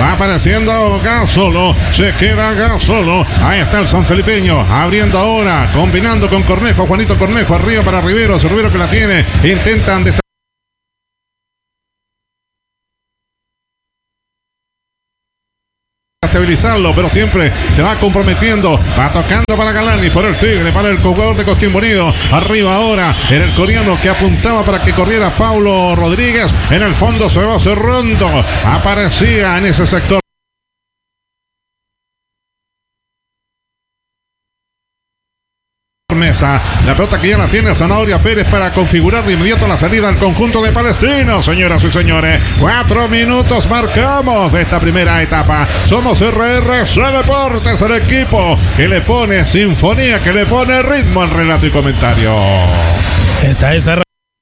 Va apareciendo Gasolo. Se queda Gasolo. Ahí está el sanfelipeño. Abriendo ahora. Combinando con Cornejo. Juanito Cornejo. Arriba para Riveros. Rivero que la tiene. Intentan estabilizarlo, pero siempre se va comprometiendo, va tocando para Galani, por el Tigre, para el jugador de Coquimbo Unido, arriba ahora, en el coreano que apuntaba para que corriera Paulo Rodríguez, en el fondo se va cerrando, aparecía en ese sector Mesa, la pelota que ya la tiene Zanahoria Pérez para configurar de inmediato la salida al conjunto de Palestino, señoras y señores. 4 minutos marcamos de esta primera etapa. Somos RRC Deportes, el equipo que le pone sinfonía, que le pone ritmo al relato y comentario. Esta es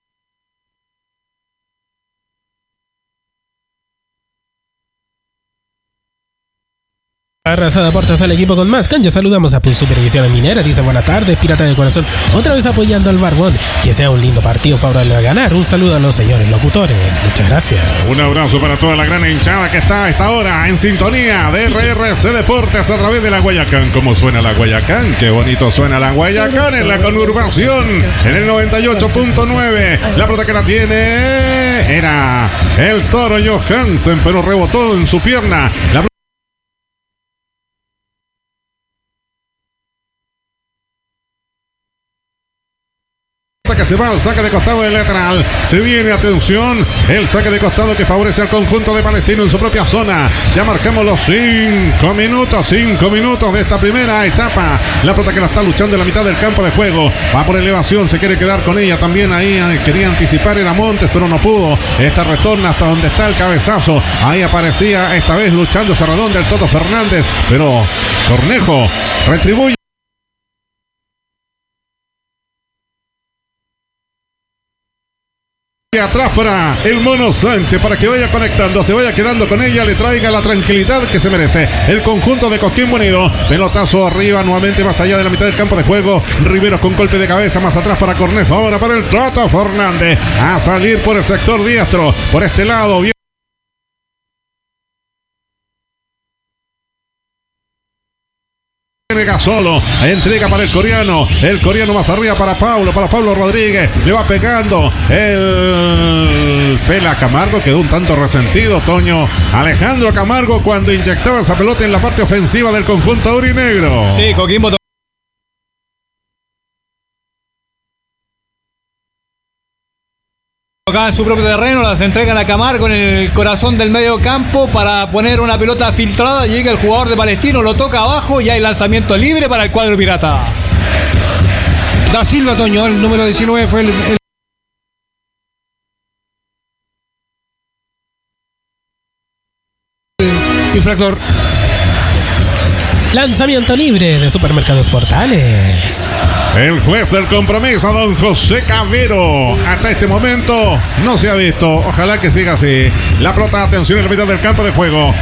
Arrasa Deportes, al equipo con más cancha. Saludamos a Supervisión Minera. Dice buenas tardes, Pirata de Corazón. Otra vez apoyando al Barbón. Que sea un lindo partido favorable a ganar. Un saludo a los señores locutores. Muchas gracias. Un abrazo para toda la gran hinchada que está a esta hora en sintonía de RRC Deportes a través de la Guayacán. ¿Cómo suena la Guayacán? Qué bonito suena la Guayacán en la conurbación. En el 98.9. La pelota que la tiene era el Toro Johansen, pero rebotó en su pierna. La que se va al saque de costado del lateral. Se viene, atención, el saque de costado que favorece al conjunto de Palestino en su propia zona. Ya marcamos los 5 minutos de esta primera etapa. La pelota que la está luchando en la mitad del campo de juego. Va por elevación, se quiere quedar con ella. También ahí quería anticipar, era Montes, pero no pudo. Esta retorna hasta donde está el cabezazo. Ahí aparecía esta vez luchando Cerradón del Toto Fernández, pero Cornejo retribuye. Atrás para el Mono Sánchez, para que vaya conectando, se vaya quedando con ella, le traiga la tranquilidad que se merece el conjunto de Coquimbo Unido. Pelotazo arriba, nuevamente más allá de la mitad del campo de juego. Riveros con golpe de cabeza, más atrás para Cornejo, ahora para el Toto Fernández, a salir por el sector diestro, por este lado. Bien. Gasolo, entrega para el coreano más arriba para Paulo Rodríguez, le va pegando el Pela Camargo, quedó un tanto resentido Toño Alejandro Camargo cuando inyectaba esa pelota en la parte ofensiva del conjunto aurinegro. Sí, Coquimbo acá en su propio terreno, las entregan a Camargo en el corazón del medio campo para poner una pelota filtrada. Llega el jugador de Palestino, lo toca abajo y hay lanzamiento libre para el cuadro pirata. Da Silva, Toño, el número 19 fue el infractor. Lanzamiento libre de Supermercados Portales. El juez del compromiso, don José Cavero. Hasta este momento no se ha visto. Ojalá que siga así. La pelota, atención en la mitad del campo de juego.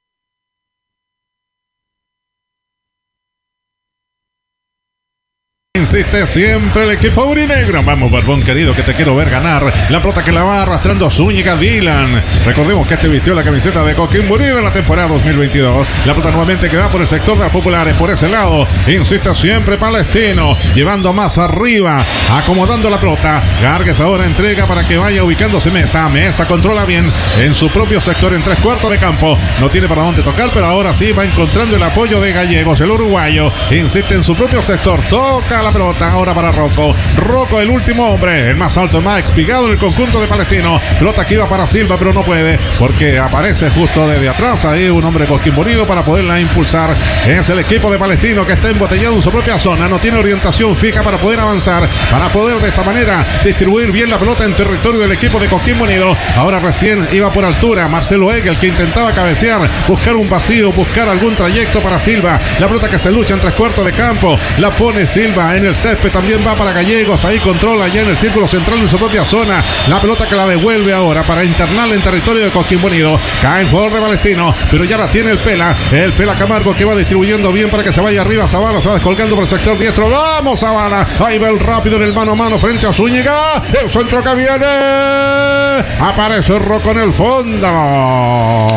Insiste siempre el equipo aurinegro. Vamos, Barbón querido, que te quiero ver ganar. La pelota que la va arrastrando Zúñiga Dylan. Recordemos que este vistió la camiseta de Coquimbo Unido en la temporada 2022. La pelota nuevamente que va por el sector de las populares, por ese lado. Insiste siempre Palestino, llevando más arriba, acomodando la pelota. Gargues ahora entrega para que vaya ubicándose Mesa. Mesa controla bien en su propio sector en 3/4 de campo. No tiene para dónde tocar, pero ahora sí va encontrando el apoyo de Gallegos, el uruguayo. Insiste en su propio sector, toca la pelota ahora para Rocco, el último hombre, el más alto, el más expigado en el conjunto de Palestino. Pelota que iba para Silva, pero no puede porque aparece justo desde atrás ahí un hombre Coquimbo Unido para poderla impulsar. Es el equipo de Palestino que está embotellado en su propia zona, no tiene orientación fija para poder avanzar, para poder de esta manera distribuir bien la pelota en territorio del equipo de Coquimbo Unido. Ahora recién iba por altura Marcelo Egel, que intentaba cabecear, buscar un vacío, buscar algún trayecto para Silva. La pelota que se lucha en 3/4 de campo, la pone Silva en el césped, también va para Gallegos, ahí controla ya en el círculo central en su propia zona. La pelota que la devuelve ahora para internarla en territorio de Coquimbo Unido. Cae el jugador de Palestino, pero ya la tiene el Pela Camargo, que va distribuyendo bien para que se vaya arriba. Zavala se va descolgando por el sector diestro. ¡Vamos, Zavala! Ahí va el rápido en el mano a mano frente a Zúñiga. El centro que viene. Aparece Rocco en el fondo.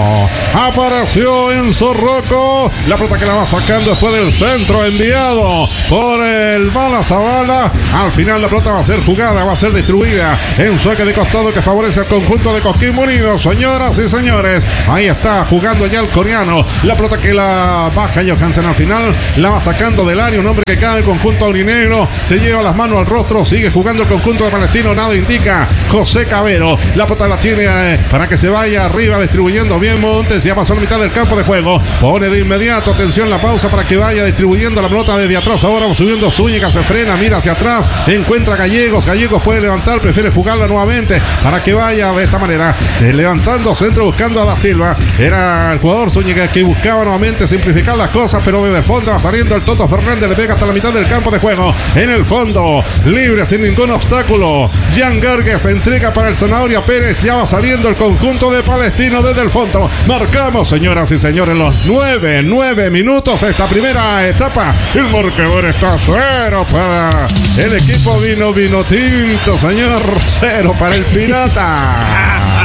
Apareció Enzo Rocco. La pelota que la va sacando después del centro enviado por el Bala Zavala. Al final la pelota va a ser jugada, va a ser distribuida en saque de costado que favorece al conjunto de Coquimbo Unido. Señoras y señores, ahí está jugando ya el coreano. La pelota que la baja Johansen al final. La va sacando del área un hombre que cae el conjunto aurinegro. Se lleva las manos al rostro. Sigue jugando el conjunto de Palestino. Nada indica José Cabero. La pelota la tiene para que se vaya arriba distribuyendo bien Montes. Ya pasó la mitad del campo de juego. Pone de inmediato, atención, la pausa para que vaya distribuyendo la pelota desde atrás. Ahora subiendo Zúñiga, se frena, mira hacia atrás. Encuentra Gallegos. Gallegos puede levantar, prefiere jugarla nuevamente para que vaya de esta manera. Levantando centro, buscando a Da Silva. Era el jugador Zúñiga que buscaba nuevamente simplificar las cosas, pero desde el fondo va saliendo el Toto Fernández. Le pega hasta la mitad del campo de juego. En el fondo, libre, sin ningún obstáculo. Jan Gargues entrega para el Zanahoria Pérez. Ya va saliendo el conjunto de Palestino desde el fondo. Marcamos, señoras y señores, los 9 minutos de esta primera etapa. El marcador está 0 para el equipo vino tinto, señor. 0 para el Pirata.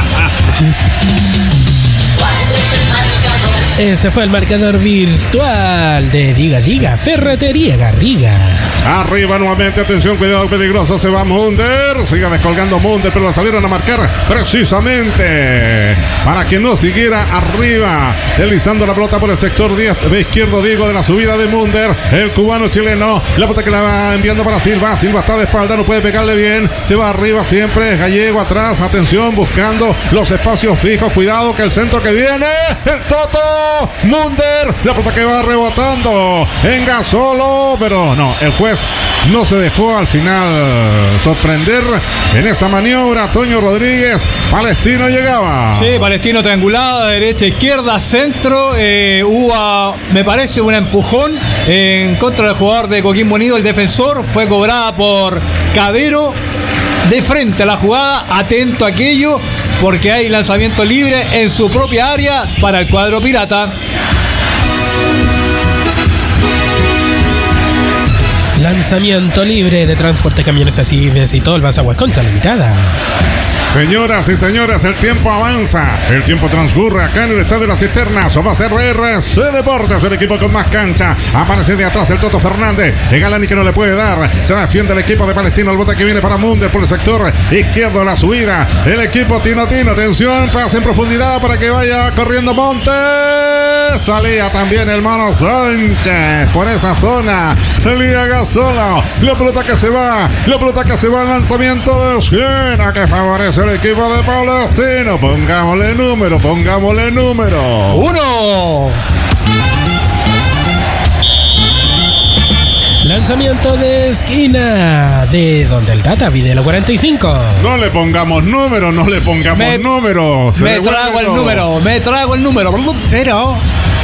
Este fue el marcador virtual de Diga Ferretería Garriga. Arriba nuevamente, atención, cuidado peligroso, se va Munder, sigue descolgando Munder, pero la salieron a marcar precisamente para que no siguiera arriba, deslizando la pelota por el sector izquierdo, Diego, de la subida de Munder, el cubano chileno, la pelota que la va enviando para Silva. Silva está de espalda, no puede pegarle bien, se va arriba siempre, Gallego atrás, atención, buscando los espacios fijos, cuidado que el centro que viene, el Toto Munder, la pelota que va rebotando en Gasolo, pero no, el juez no se dejó al final sorprender en esa maniobra. Toño Rodríguez, Palestino llegaba. Sí, Palestino triangulado, derecha, izquierda, centro. Hubo, me parece, un empujón en contra del jugador de Coquimbo Unido, el defensor. Fue cobrada por Cabero de frente a la jugada. Atento a aquello, porque hay lanzamiento libre en su propia área para el cuadro pirata. Lanzamiento libre de Transporte Camiones Acibes y Tolvas Aguas Contra Limitada. Señoras y señores, el tiempo avanza, el tiempo transcurre acá en el Estadio de las Cisternas. Va a ser RC Deportes, el equipo con más cancha. Aparece de atrás el Toto Fernández, el Galani que no le puede dar. Se defiende el equipo de Palestino, el bote que viene para Munder por el sector izquierdo de la subida. El equipo Tino, atención, pase en profundidad para que vaya corriendo Montes. Salía también el Mono Sánchez por esa zona. Salía Gasolo, la pelota que se va, el lanzamiento de esquina que favorece el equipo de Palestino. Pongámosle número. 1. Lanzamiento de esquina de donde el Tata Videlo 45. No le pongamos número. Me trago el número. 0.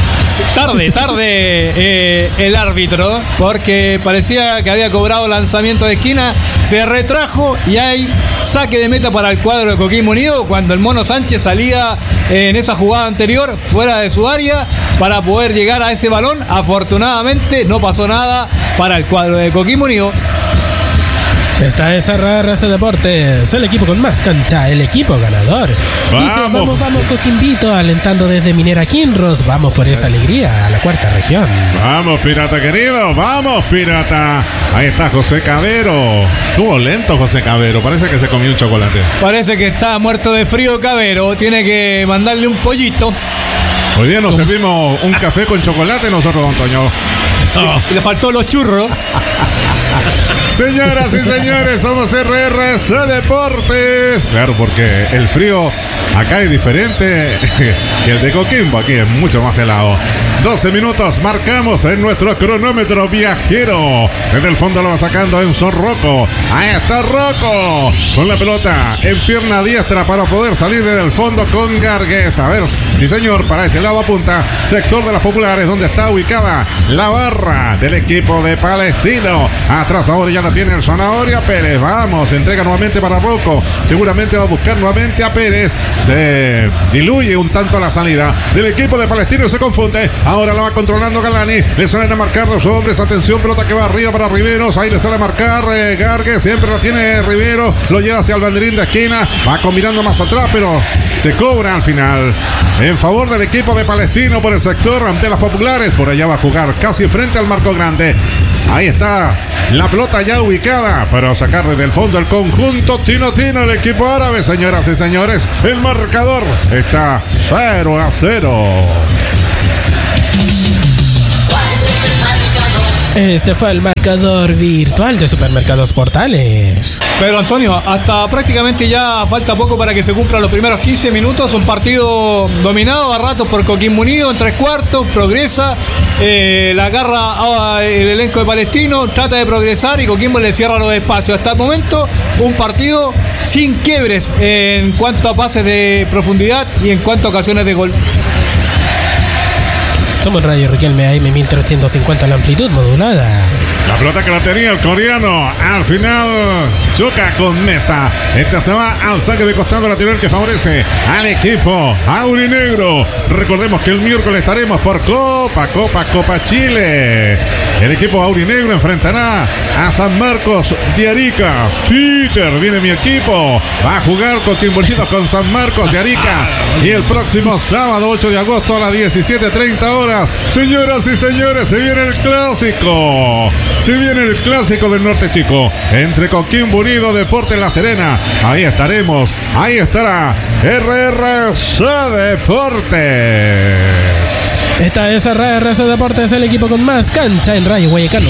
Tarde el árbitro, porque parecía que había cobrado lanzamiento de esquina, se retrajo y hay saque de meta para el cuadro de Coquimbo Unido cuando el Mono Sánchez salía en esa jugada anterior fuera de su área para poder llegar a ese balón. Afortunadamente no pasó nada para el cuadro de Coquimbo Unido. Esta es RC Deportes, el equipo con más cancha, el equipo ganador. Dice, vamos Coquimbito, alentando desde Minera Kinross. Vamos por esa alegría a la cuarta región. Vamos, Pirata querido, vamos, Pirata. Ahí está José Cabero. Estuvo lento José Cabero, parece que se comió un chocolate. Parece que está muerto de frío Cabero, tiene que mandarle un pollito. Hoy día nos servimos un café con chocolate nosotros, don Toño. Le faltó los churros. Señoras y señores, somos RC Deportes. Claro, porque el frío acá es diferente que el de Coquimbo. Aquí es mucho más helado. 12 minutos marcamos en nuestro cronómetro viajero. Desde el fondo lo va sacando Enzo Rocco. Ahí está Rocco con la pelota en pierna diestra para poder salir desde el fondo con Gargues. A ver, sí señor, para ese lado apunta. Sector de las populares donde está ubicada la barra del equipo de Palestino. Atrás ahora ya la tiene el Zanahoria Pérez. Vamos, entrega nuevamente para Rocco. Seguramente va a buscar nuevamente a Pérez. se diluye un tanto la salida del equipo de Palestino, se confunde. Ahora la va controlando Galani, le salen a marcar dos hombres. Atención, pelota que va arriba para Riveros, ahí le sale a marcar Gargue, siempre lo tiene Rivero, lo lleva hacia el banderín de esquina, va combinando más atrás, pero se cobra al final en favor del equipo de Palestino por el sector ante las populares. Por allá va a jugar casi frente al marco grande. Ahí está la pelota ya ubicada para sacar desde el fondo el conjunto Tino, el equipo árabe. Señoras y señores, el marcador está 0-0. Este fue el marcador virtual de Supermercados Portales. Pero Antonio, hasta prácticamente ya falta poco para que se cumplan los primeros 15 minutos. Un partido dominado a ratos por Coquimbo Unido en 3/4, progresa, la agarra el elenco de Palestino, trata de progresar y Coquimbo le cierra los espacios. Hasta el momento un partido sin quiebres en cuanto a pases de profundidad y en cuanto a ocasiones de gol. Somos Radio Riquelme AM 1350, la amplitud modulada. La pelota que la tenía el coreano, al final choca con Mesa. Esta se va al saque de costado lateral que favorece al equipo aurinegro. Recordemos que el miércoles estaremos por Copa Chile. El equipo aurinegro enfrentará a San Marcos de Arica. Peter, viene mi equipo. Va a jugar Coquimbo Unido con San Marcos de Arica. Y el próximo sábado 8 de agosto a las 17:30 horas. Señoras y señores, se viene el clásico. Se viene el clásico del Norte Chico entre Coquimbo Unido, Deportes La Serena. Ahí estaremos. Ahí estará RRC Deportes. Esta es RRC Deportes, el equipo con más cancha en Radio Guayacán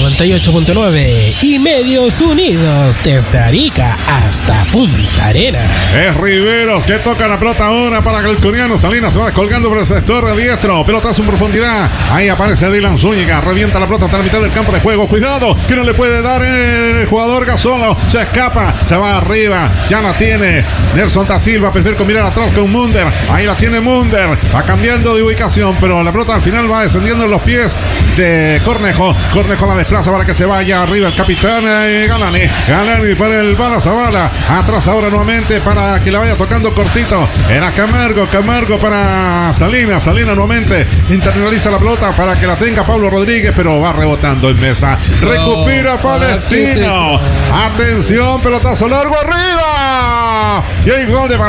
98.9 y Medios Unidos desde Arica hasta Punta Arenas. Es Riveros que toca la pelota ahora para que el coreano Salinas se va descolgando por el sector de diestro. Pelotazo en profundidad. Ahí aparece Dylan Zúñiga. Revienta la pelota hasta la mitad del campo de juego. Cuidado, que no le puede dar el jugador Gasolo. Se escapa, se va arriba. Ya la tiene Nelson da Silva. Prefiere combinar atrás con Munder. Ahí la tiene Munder. Va cambiando de ubicación, pero la pelota al final va descendiendo en los pies de Cornejo. Cornejo la desplaza para que se vaya arriba el capitán Galani. Galani para el Bala Zavala. Atrás ahora nuevamente para que la vaya tocando cortito. Era Camargo. Camargo para Salinas. Salinas nuevamente internaliza la pelota para que la tenga Pablo Rodríguez, pero va rebotando en Mesa. Recupera Palestino. Atención, pelotazo largo arriba. Y hay gol de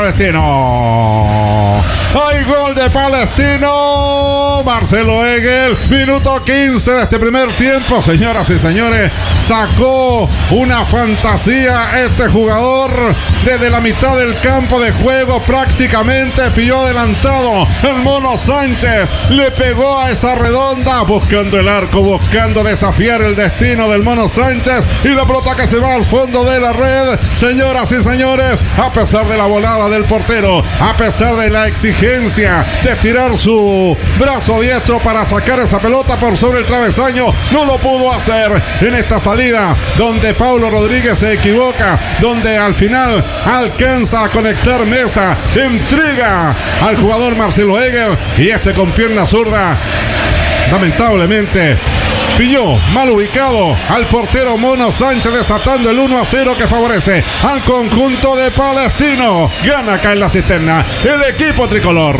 Palestino. Hay gol de Palestino. Marcelo Egel, minuto 15 de este primer tiempo. Señoras y señores, sacó una fantasía este jugador desde la mitad del campo de juego. Prácticamente pilló adelantado el Mono Sánchez. Le pegó a esa redonda, buscando el arco, buscando desafiar el destino del Mono Sánchez. Y la pelota que se va al fondo de la red. Señoras y señores, a pesar de la volada del portero, a pesar de la exigencia de estirar su brazo diestro para sacar esa pelota por sobre el travesaño, no lo pudo hacer en esta salida donde Pablo Rodríguez se equivoca, donde al final alcanza a conectar Mesa, entrega al jugador Marcelo Egel y este con pierna zurda lamentablemente pilló mal ubicado al portero Mono Sánchez, desatando el 1-0 que favorece al conjunto de Palestino. Gana acá en la cisterna el equipo tricolor.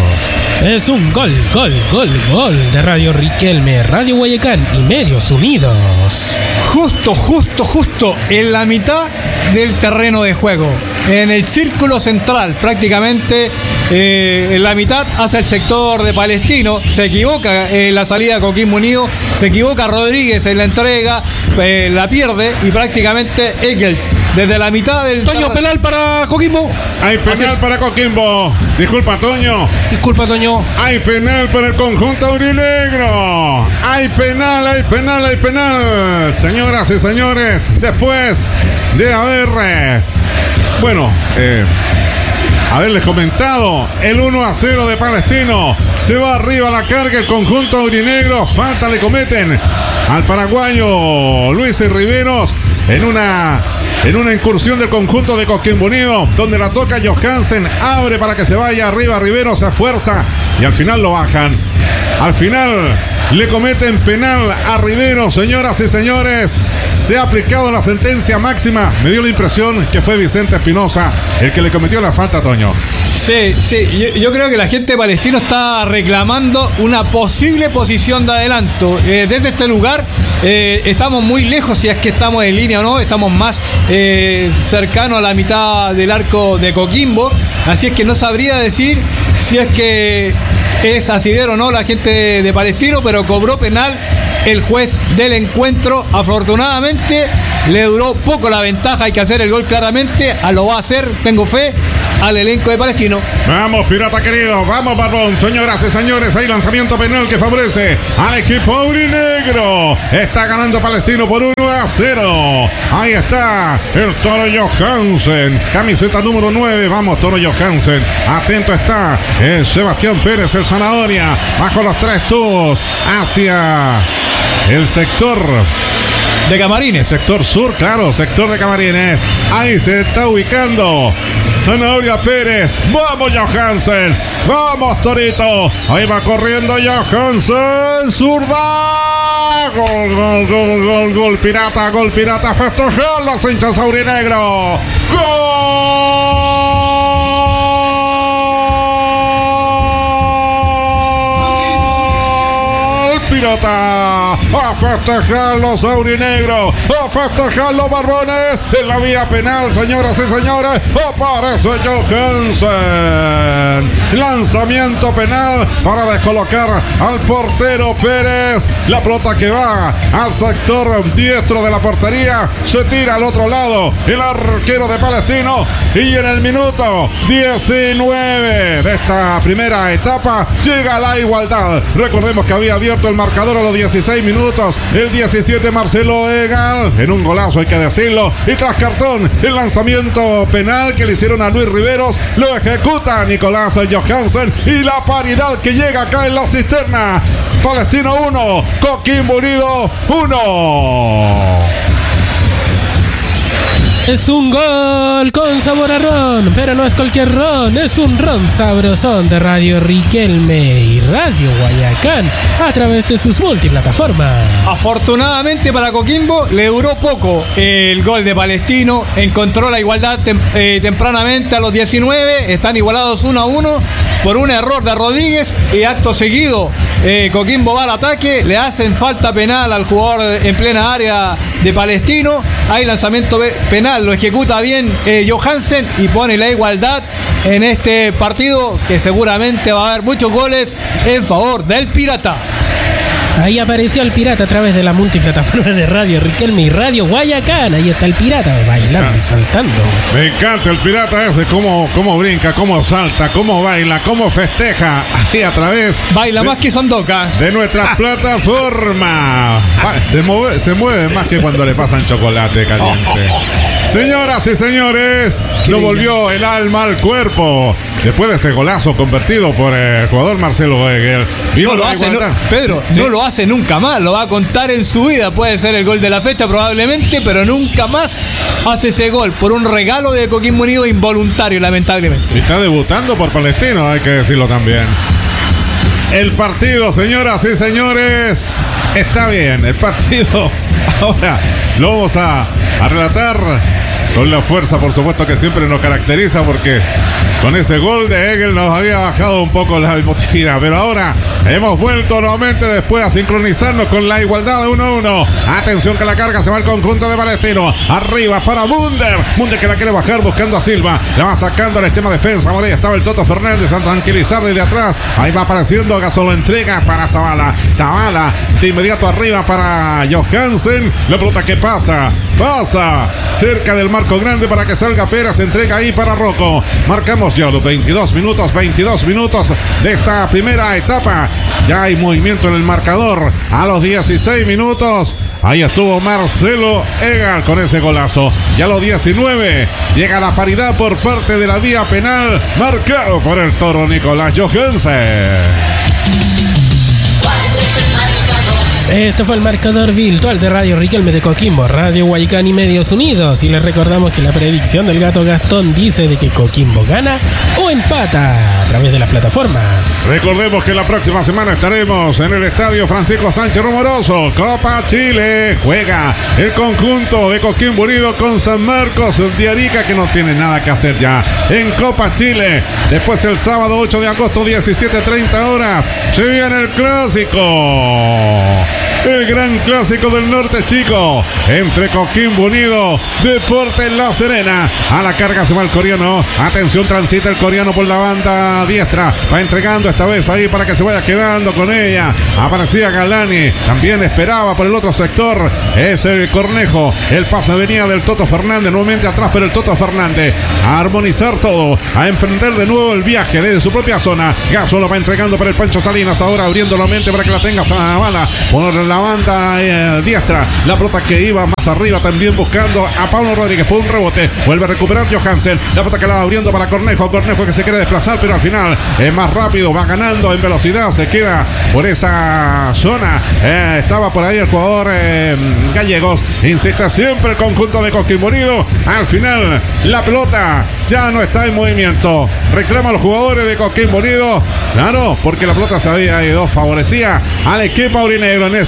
Es un gol de Radio Riquelme, Radio Guayacán y Medios Unidos. Justo en la mitad del terreno de juego, en el círculo central prácticamente, en la mitad hacia el sector de Palestino. Se equivoca en la salida de Coquimbo Unido, se equivoca Rodríguez en la entrega, la pierde y prácticamente Eggels desde la mitad del... Toño, penal para Coquimbo. Hay penal para Coquimbo. Disculpa, Toño. Hay penal para el conjunto aurinegro. Hay penal. Señoras y señores, después de haberles comentado el 1-0 de Palestino, se va arriba a la carga el conjunto aurinegro. Falta le cometen al paraguayo Luis Riveros en una incursión del conjunto de Coquimbo Unido, donde la toca Johansen, abre para que se vaya arriba Riveros, se esfuerza y al final lo bajan. Al final Le cometen penal a Rivero, señoras y señores. Se ha aplicado la sentencia máxima. Me dio la impresión que fue Vicente Espinosa el que le cometió la falta, Toño. Sí, yo creo que la gente de Palestino está reclamando una posible posición de adelanto. Desde este lugar estamos muy lejos, si es que estamos en línea o no, estamos más cercanos a la mitad del arco de Coquimbo, así es que no sabría decir si es que es asidero o no la gente de Palestino, pero cobró penal el juez del encuentro. Afortunadamente le duró poco la ventaja, hay que hacer el gol claramente, lo va a hacer, tengo fe, al elenco de Palestino. Vamos, Pirata querido, vamos, Barbón. Señoras y señores, hay lanzamiento penal que favorece al equipo aurinegro. Está ganando Palestino por 1-0. Ahí está el Toro Johansen, camiseta número 9. Vamos, Toro Johansen. Atento está Sebastián Pérez, el Zanahoria, bajo los 3 tubos hacia el sector de Camarines. Sector sur, claro, sector de Camarines. Ahí se está ubicando Zanahoria Pérez. Vamos, Johansen. Vamos, Torito. Ahí va corriendo Johansen. Zurda. Gol, Pirata, gol, Pirata. Festejan los hinchas aurinegro. ¡Gol! Pirata, a festejar los aurinegros, a festejar los barrones en la vía penal, señoras y señores. Aparece Johansen, lanzamiento penal para descolocar al portero Pérez. La pelota que va al sector diestro de la portería, se tira al otro lado el arquero de Palestino, y en el minuto 19 de esta primera etapa llega la igualdad. Recordemos que había abierto el marcador a los 16 minutos, el 17 Marcelo Egal, en un golazo hay que decirlo, y tras cartón el lanzamiento penal que le hicieron a Luis Riveros, lo ejecuta Nicolás Johansen, y la paridad que llega acá en la cisterna. Palestino 1, Coquimbo Unido 1. Es un gol con sabor a ron, pero no es cualquier ron, es un ron sabrosón de Radio Riquelme y Radio Guayacán a través de sus multiplataformas. Afortunadamente para Coquimbo le duró poco el gol de Palestino, encontró la igualdad tempranamente a los 19, están igualados 1-1 por un error de Rodríguez, y acto seguido Coquimbo va al ataque, le hacen falta penal al jugador en plena área de Palestino, hay lanzamiento penal, lo ejecuta bien Johansen y pone la igualdad en este partido, que seguramente va a haber muchos goles en favor del Pirata. Ahí apareció el Pirata a través de la multiplataforma de Radio Riquelme y Radio Guayacán. Ahí está el Pirata bailando y saltando. Me encanta el Pirata ese, cómo brinca, cómo salta, cómo baila, cómo festeja. Ahí a través. Baila más que Sondoca. De nuestra plataforma. Se mueve más que cuando le pasan chocolate caliente. Señoras y señores, no volvió el alma al cuerpo. Después de ese golazo convertido por el jugador Marcelo Egel. No lo hace, Pedro, ¿sí? No lo hace nunca más, lo va a contar en su vida. Puede ser el gol de la fecha probablemente, pero nunca más hace ese gol por un regalo de Coquimbo Unido involuntario, lamentablemente. Y está debutando por Palestino, hay que decirlo también. El partido, señoras y señores, está bien. El partido ahora lo vamos a relatar con la fuerza, por supuesto, que siempre nos caracteriza, porque con ese gol de Egel nos había bajado un poco la emotividad, pero ahora hemos vuelto nuevamente después a sincronizarnos con la igualdad de 1-1. Atención que la carga se va al conjunto de Palestino. Arriba para Munder que la quiere bajar buscando a Silva, la va sacando al extrema defensa. Por ahí estaba el Toto Fernández a tranquilizar desde atrás. Ahí va apareciendo Gasolo, entrega para Zavala de inmediato arriba para Johansen. La pelota que pasa cerca del marco grande para que salga Pérez, entrega ahí para Rocco. Marcamos ya los 22 minutos de esta primera etapa. Ya hay movimiento en el marcador a los 16 minutos. Ahí estuvo Marcelo Egal con ese golazo. Ya a los 19 llega la paridad por parte de la vía penal, marcado por el Toro Nicolás Johansen. ¿Cuál es el marcador? Este fue el marcador virtual de Radio Riquelme de Coquimbo, Radio Huaycán y Medios Unidos. Y les recordamos que la predicción del Gato Gastón dice de que Coquimbo gana o empata a través de las plataformas. Recordemos que la próxima semana estaremos en el Estadio Francisco Sánchez Rumoroso. Copa Chile. Juega el conjunto de Coquimbo Unido con San Marcos de Arica, que no tiene nada que hacer ya en Copa Chile. Después el sábado 8 de agosto, 17:30 horas, se viene el clásico. El gran clásico del norte, chico, entre Coquimbo Unido, Deportes La Serena. A la carga se va el coreano. Atención, transita el coreano por la banda diestra. Va entregando esta vez ahí para que se vaya quedando con ella. Aparecía Galani. También esperaba por el otro sector. Es el Cornejo. El pase venía del Toto Fernández. Nuevamente atrás, pero el Toto Fernández a armonizar todo. A emprender de nuevo el viaje desde su propia zona. Gaso lo va entregando para el Pancho Salinas. Ahora abriendo la mente para que la tenga Zavala. Por la banda diestra. La pelota que iba más arriba también buscando a Pablo Rodríguez por un rebote. Vuelve a recuperar Johansen. La pelota que la va abriendo para Cornejo. Cornejo que se quiere desplazar, pero al final es más rápido. Va ganando en velocidad. Se queda por esa zona. Estaba por ahí el jugador Gallegos. Insiste siempre el conjunto de Coquimbo Unido. Al final la pelota ya no está en movimiento. Reclama a los jugadores de Coquimbo Unido. Claro, porque la pelota se había ido. Favorecía al equipo aurinegro en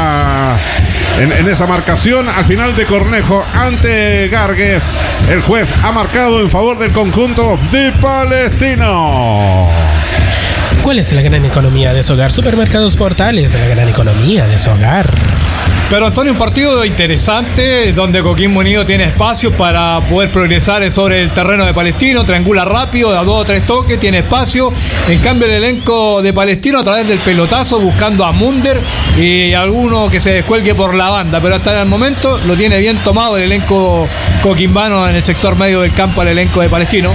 esa marcación. Al final de Cornejo ante Gargues, el juez ha marcado en favor del conjunto de Palestino. ¿Cuál es la gran economía de su hogar? Supermercados Portales, la gran economía de su hogar. Pero Antonio, un partido interesante donde Coquimbo Unido tiene espacio para poder progresar sobre el terreno de Palestino, triangula rápido, da 2 o 3 toques, tiene espacio. En cambio el elenco de Palestino a través del pelotazo buscando a Munder y alguno que se descuelgue por la banda, pero hasta el momento lo tiene bien tomado el elenco coquimbano en el sector medio del campo, al elenco de Palestino.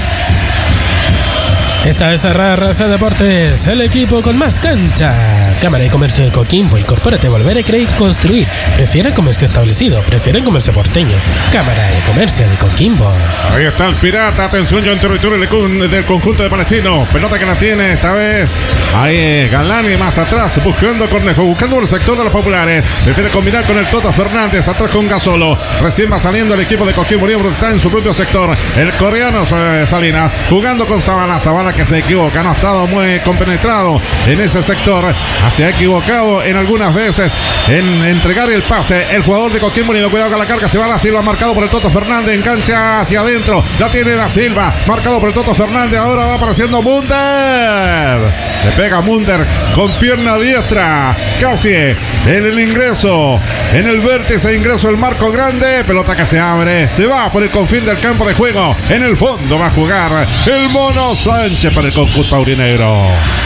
Esta es Raza Deportes, el equipo con más cancha. Cámara de Comercio de Coquimbo, incorpórate, volver a creer y construir. Prefiere el comercio establecido, prefiere el comercio porteño. Cámara de Comercio de Coquimbo. Ahí está el Pirata, atención ya en territorio del conjunto de Palestino. Pelota que la tiene esta vez. Ahí Galani más atrás, buscando a Cornejo, buscando el sector de los populares. Prefiere combinar con el Toto Fernández, atrás con Gasolo. Recién va saliendo el equipo de Coquimbo Unido, está en su propio sector. El coreano Salinas, jugando con Zavala. Zavala que se equivoca, no ha estado muy compenetrado en ese sector. Se ha equivocado en algunas veces en entregar el pase. El jugador de Coquimbo Unido, cuidado con la carga, se va Da Silva, marcado por el Toto Fernández, engancha hacia adentro, la tiene Da Silva, marcado por el Toto Fernández, ahora va apareciendo Munder. Le pega Munder con pierna diestra, casi en el ingreso, en el vértice ingreso el marco grande, pelota que se abre, se va por el confín del campo de juego. En el fondo va a jugar el Mono Sánchez para el conjunto aurinegro.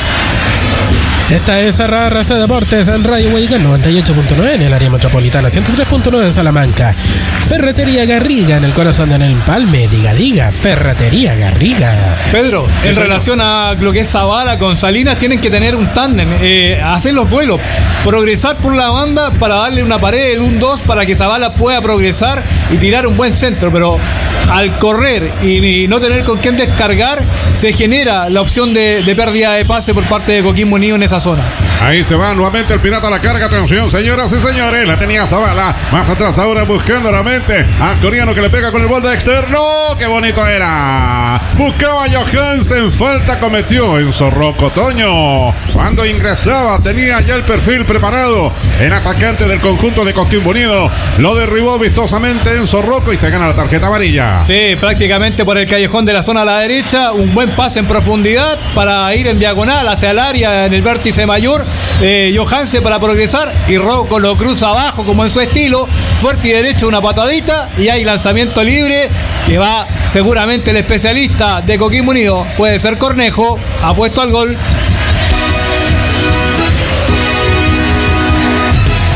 Esta es Raza Deportes en Radio Huaycán 98.9 en el área metropolitana, 103.9 en Salamanca. Ferretería Garriga en el corazón del Empalme. Diga, Ferretería Garriga. Pedro, en relación a lo que es Zavala con Salinas, tienen que tener un tándem, hacer los vuelos, progresar por la banda para darle una pared, el 1-2, para que Zavala pueda progresar y tirar un buen centro, pero al correr y no tener con quién descargar, se genera la opción de pérdida de pase por parte de Coquimbo Unido en esa zona. Ahí se va nuevamente el Pirata a la carga. Atención, señoras y señores, la tenía Zavala, más atrás ahora buscando nuevamente al coreano que le pega con el borde externo. ¡Qué bonito era! Buscaba Johansen, falta cometió en Zorroco. Toño, cuando ingresaba tenía ya el perfil preparado. El atacante del conjunto de Coquimbo Unido lo derribó vistosamente en Zorroco y se gana la tarjeta amarilla. Sí, prácticamente por el callejón de la zona a la derecha, un buen pase en profundidad para ir en diagonal hacia el área en el vértice mayor. Johansen para progresar y Rocco lo cruza abajo como en su estilo, fuerte y derecho, una patadita y hay lanzamiento libre que va seguramente el especialista de Coquimbo Unido, puede ser Cornejo, apuesto al gol.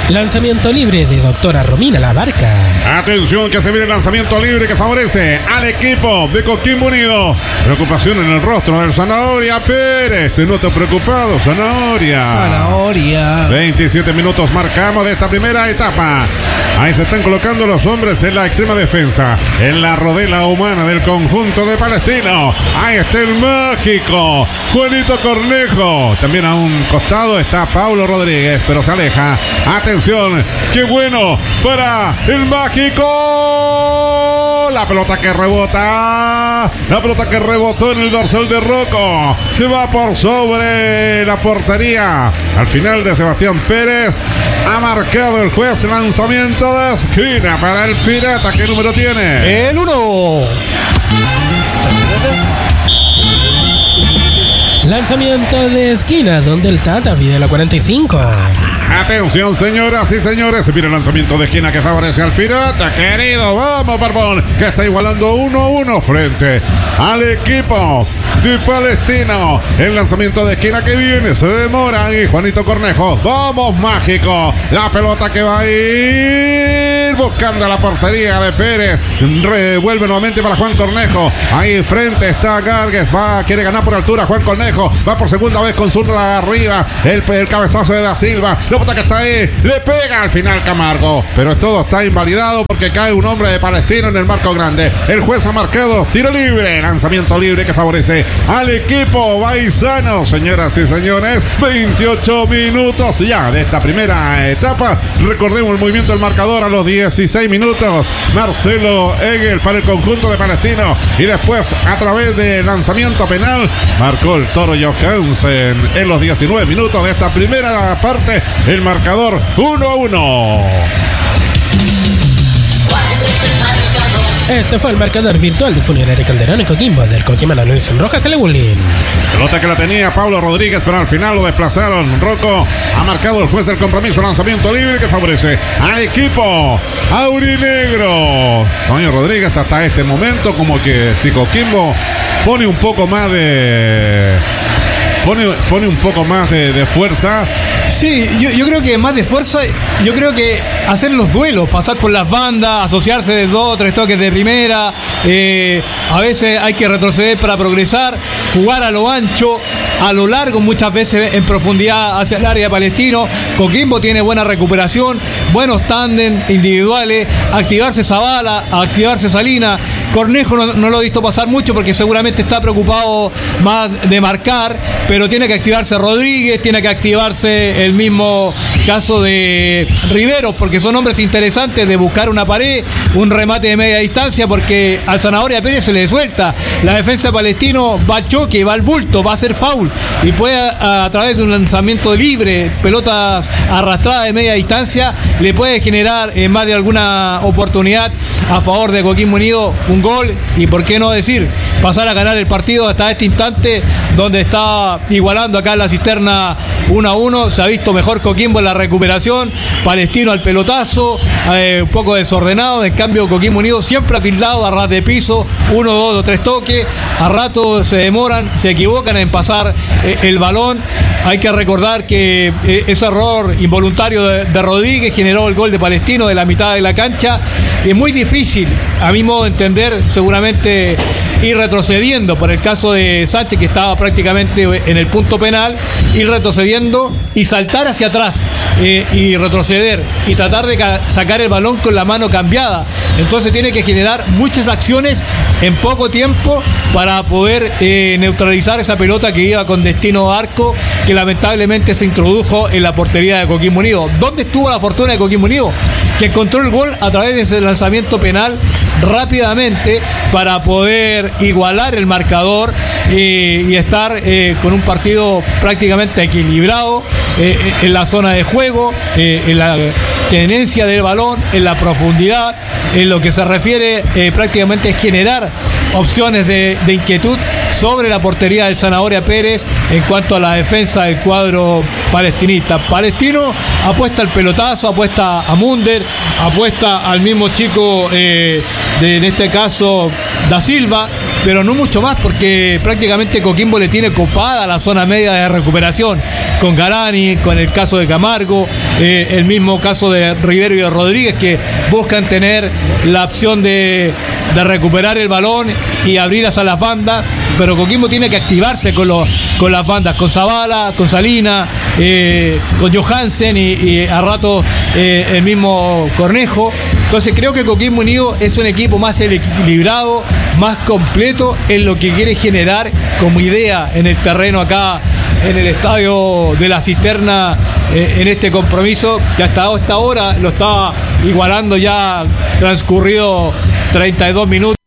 Lanzamiento libre de doctora Romina Labarca. Atención que se viene el lanzamiento libre que favorece al equipo de Coquimbo Unido. Preocupación en el rostro del Zanahoria Pérez. Te noto preocupado, Zanahoria. 27 minutos marcamos de esta primera etapa. Ahí se están colocando los hombres en la extrema defensa, en la rodela humana del conjunto de Palestino. Ahí está el mágico Juanito Cornejo. También a un costado está Paulo Rodríguez, pero se aleja. Atención, qué bueno para el mágico. La pelota que rebota. La pelota que rebotó en el dorsal de Rocco. Se va por sobre la portería. Al final de Sebastián Pérez. Ha marcado el juez lanzamiento de esquina para el Pirata. ¿Qué número tiene? El 1. Lanzamiento de esquina donde el Tata pide la 45. Atención, señoras y señores. Se viene el lanzamiento de esquina que favorece al Pirata. Querido, vamos, Barbón, que está igualando 1-1 frente al equipo de Palestino. El lanzamiento de esquina que viene. Se demora ahí Juanito Cornejo. Vamos, mágico. La pelota que va a ir buscando la portería de Pérez. Revuelve nuevamente para Juan Cornejo. Ahí frente está Gargues. Quiere ganar por altura Juan Cornejo. Va por segunda vez con zurda arriba. El cabezazo de Da Silva. La pelota que está ahí. Le pega al final Camargo. Pero todo está invalidado porque cae un hombre de Palestino en el marco grande. El juez ha marcado tiro libre. Lanzamiento libre que favorece al equipo baizano. Señoras y señores, 28 minutos ya de esta primera etapa. Recordemos el movimiento del marcador a los 16 minutos. Marcelo Egel para el conjunto de Palestino. Y después, a través de lanzamiento penal, marcó el Toro Johansen en los 19 minutos de esta primera parte. El marcador 1-1. Este fue el marcador virtual de Funeraria Calderón en Coquimbo del Coquimano Luis Rojas Lebulín. Pelota que la tenía Paulo Rodríguez, pero al final lo desplazaron. Rocco ha marcado el juez del compromiso. Lanzamiento libre que favorece al equipo aurinegro. Toño Rodríguez hasta este momento como que si Coquimbo pone un poco más de... Pone un poco más de fuerza. Sí, yo creo que más de fuerza, yo creo que hacer los duelos, pasar por las bandas, asociarse de 2 o 3 toques de primera, a veces hay que retroceder para progresar, jugar a lo ancho, a lo largo, muchas veces en profundidad hacia el área palestino. Coquimbo tiene buena recuperación, buenos tándem individuales, activarse Zavala, activarse Salina. Cornejo no lo he visto pasar mucho porque seguramente está preocupado más de marcar, pero tiene que activarse Rodríguez, tiene que activarse el mismo caso de Riveros, porque son hombres interesantes de buscar una pared, un remate de media distancia, porque al Zanahoria Pérez se le suelta. La defensa de Palestino va al choque, va al bulto, va a hacer foul y puede a través de un lanzamiento libre, pelotas arrastradas de media distancia, le puede generar en más de alguna oportunidad a favor de Coquimbo Unido un gol y por qué no decir, pasar a ganar el partido hasta este instante donde está igualando acá en la cisterna 1-1. Se ha visto mejor Coquimbo en la recuperación, Palestino al pelotazo, un poco desordenado. En cambio Coquimbo Unido siempre atildado a ras de piso, 1, 2 o 3 toques, a rato se demoran, se equivocan en pasar el balón. Hay que recordar que ese error involuntario de Rodríguez generó el gol de Palestino de la mitad de la cancha. Es muy difícil, a mi modo de entender, seguramente ir retrocediendo por el caso de Sánchez, que estaba prácticamente en el punto penal, ir retrocediendo y saltar hacia atrás y retroceder y tratar de sacar el balón con la mano cambiada. Entonces tiene que generar muchas acciones en poco tiempo para poder neutralizar esa pelota que iba con destino a arco, que lamentablemente se introdujo en la portería de Coquimbo Unido. ¿Dónde estuvo la fortuna de Coquimbo Unido? Que encontró el gol a través de ese lanzamiento penal rápidamente para poder igualar el marcador y estar con un partido prácticamente equilibrado en la zona de juego, en la tenencia del balón, en la profundidad, en lo que se refiere prácticamente generar opciones de inquietud sobre la portería del Zanahoria Pérez en cuanto a la defensa del cuadro palestinista. Palestino apuesta al pelotazo, apuesta a Munder, apuesta al mismo chico en este caso Da Silva, pero no mucho más, porque prácticamente Coquimbo le tiene copada la zona media de recuperación, con Garani, con el caso de Camargo, el mismo caso de Rivero y de Rodríguez, que buscan tener la opción de recuperar el balón y abrir hacia las bandas, pero Coquimbo tiene que activarse con las bandas, con Zavala, con Salina, con Johansen y a rato el mismo Cornejo. Entonces creo que Coquimbo Unido es un equipo más equilibrado, más completo en lo que quiere generar como idea en el terreno acá en el estadio de la Cisterna, en este compromiso que hasta esta hora lo estaba igualando, ya transcurrido 32 minutos.